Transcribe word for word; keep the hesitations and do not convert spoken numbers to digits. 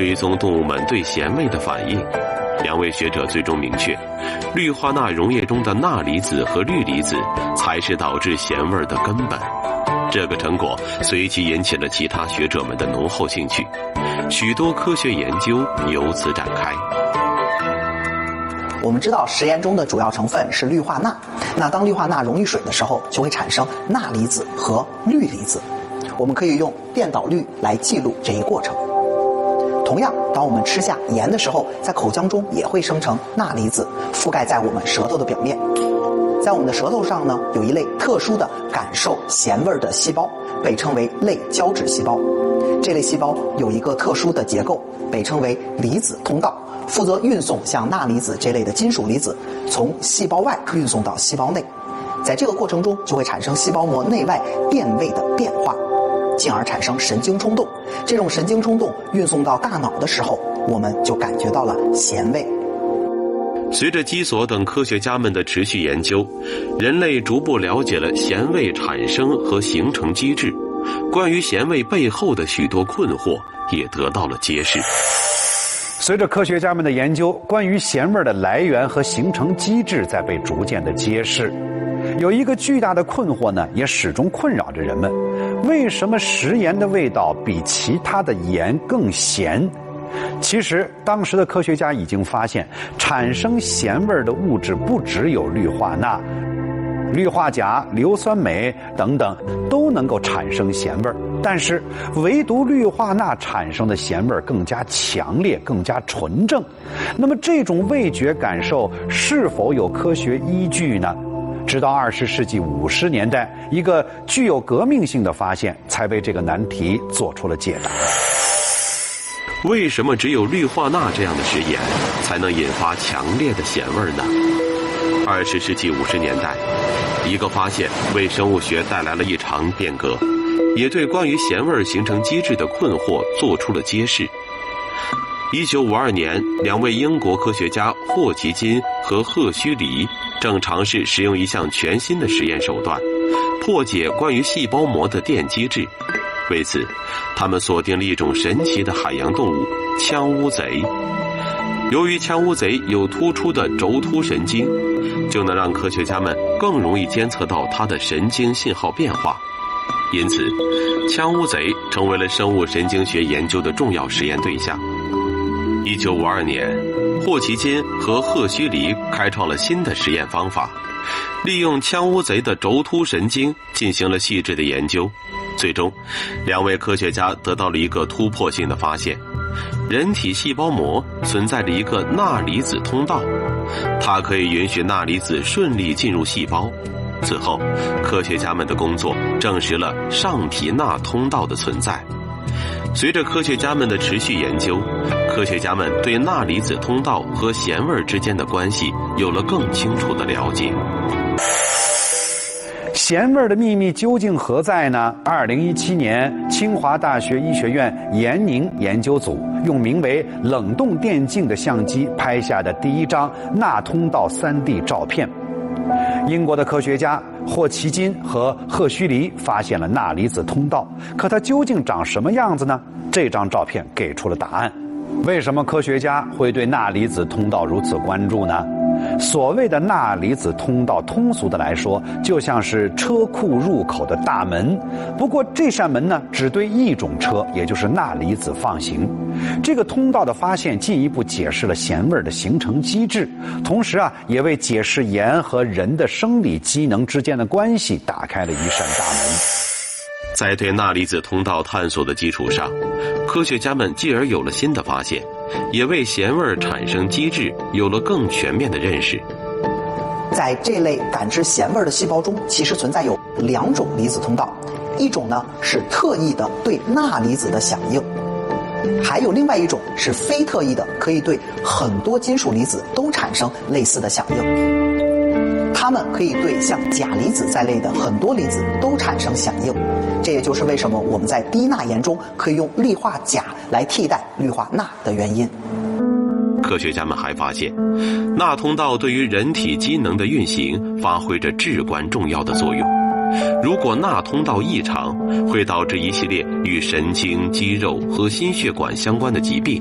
追踪动物们对咸味的反应，两位学者最终明确，氯化钠溶液中的钠离子和氯离子才是导致咸味的根本。这个成果随即引起了其他学者们的浓厚兴趣，许多科学研究由此展开。 我们知道食盐中的主要成分是氯化钠，那当氯化钠溶于水的时候，就会产生钠离子和氯离子。我们可以用电导率来记录这一过程。同样，当我们吃下盐的时候，在口腔中也会生成钠离子，覆盖在我们舌头的表面。在我们的舌头上呢，有一类特殊的感受咸味的细胞，被称为类胶质细胞。这类细胞有一个特殊的结构，被称为离子通道，负责运送像钠离子这类的金属离子从细胞外运送到细胞内。在这个过程中，就会产生细胞膜内外电位的变化，进而产生神经冲动。这种神经冲动运送到大脑的时候，我们就感觉到了咸味。 随着基索等科学家们的持续研究，人类逐步了解了咸味产生和形成机制，关于咸味背后的许多困惑也得到了揭示。 随着科学家们的研究，关于咸味的来源和形成机制在被逐渐的揭示。有一个巨大的困惑呢，也始终困扰着人们：为什么食盐的味道比其他的盐更咸？其实，当时的科学家已经发现，产生咸味的物质不只有氯化钠、氯化钾、硫酸镁等等都能够产生咸味，但是唯独氯化钠产生的咸味更加强烈、更加纯正。那么，这种味觉感受是否有科学依据呢？直到二十世纪五十年代，一个具有革命性的发现才为这个难题做出了解答。 为什么只有氯化钠这样的食盐才能引发强烈的咸味呢？二十世纪五十年代，一个发现为生物学带来了一场变革，也对关于咸味形成机制的困惑做出了揭示。一九五二年，两位英国科学家霍奇金和赫胥黎正尝试使用一项全新的实验手段，破解关于细胞膜的电机制。为此，他们锁定了一种神奇的海洋动物——枪乌贼。由于枪乌贼有突出的轴突神经，就能让科学家们更容易监测到它的神经信号变化。因此，枪乌贼成为了生物神经学研究的重要实验对象。一九五二年，霍奇金和赫胥黎开创了新的实验方法，利用枪乌贼的轴突神经进行了细致的研究。最终，两位科学家得到了一个突破性的发现：人体细胞膜存在着一个钠离子通道，它可以允许钠离子顺利进入细胞。此后，科学家们的工作证实了上皮钠通道的存在。随着科学家们的持续研究，科学家们对钠离子通道和咸味之间的关系有了更清楚的了解。 咸味的秘密究竟何在呢？二零一七年，清华大学医学院延宁研究组用名为“冷冻电镜”的相机拍下的第一张钠通道 三 D 照片。英国的科学家霍奇金和赫胥黎发现了钠离子通道，可它究竟长什么样子呢？这张照片给出了答案。为什么科学家会对钠离子通道如此关注呢？所谓的钠离子通道，通俗的来说，就像是车库入口的大门。不过这扇门呢，只对一种车，也就是钠离子放行。这个通道的发现，进一步解释了咸味的形成机制，同时啊，也为解释盐和人的生理机能之间的关系打开了一扇大门。 在对钠离子通道探索的基础上，科学家们继而有了新的发现，也为咸味产生机制有了更全面的认识。 在这类感知咸味的细胞中，其实存在有两种离子通道，一种呢是特异的对钠离子的响应，还有另外一种是非特异的，可以对很多金属离子都产生类似的响应。它们可以对像钾离子在内的很多离子都产生响应，这也就是为什么我们在低钠盐中可以用氯化钾来替代氯化钠的原因。 科学家们还发现，钠通道对于人体机能的运行发挥着至关重要的作用。如果钠通道异常，会导致一系列与神经、肌肉和心血管相关的疾病。